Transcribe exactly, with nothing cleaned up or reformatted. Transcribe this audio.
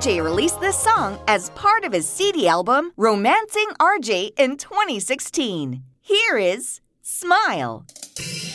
J released this song as part of his C D album, Romancing R J, in twenty sixteen. Here is Smile.